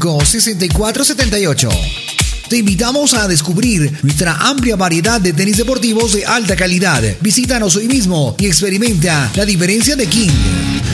305-6478. Te invitamos a descubrir nuestra amplia variedad de tenis deportivos de alta calidad. Visítanos hoy mismo y experimenta la diferencia de King.